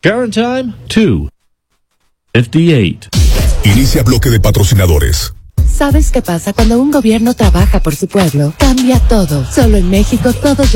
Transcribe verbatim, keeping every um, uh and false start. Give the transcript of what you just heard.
Current time, two fifty-eight. Inicia bloque de patrocinadores. ¿Sabes qué pasa cuando un gobierno trabaja por su pueblo? Cambia todo. Solo en México todos